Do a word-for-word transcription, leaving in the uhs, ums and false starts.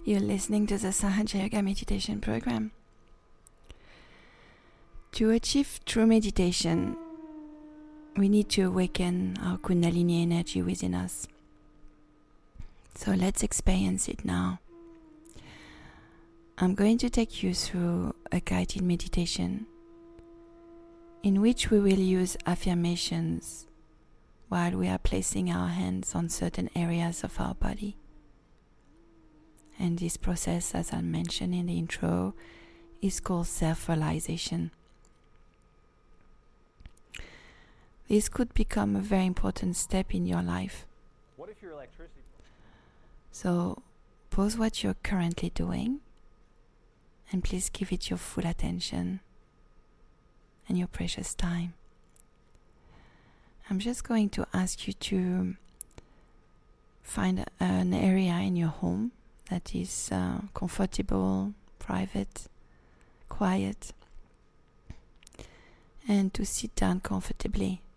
You're listening to the Sahaja Yoga meditation program. To achieve true meditation, we need to awaken our Kundalini energy within us. So let's experience it now. I'm going to take you through a guided meditation in which we will use affirmations while we are placing our hands on certain areas of our body. And this process, as I mentioned in the intro, is called self-realization. This could become a very important step in your life. What if your electricity? So pause what you're currently doing and please give it your full attention and your precious time. I'm just going to ask you to find an area in your home that is uh, comfortable, private, quiet, and to sit down comfortably.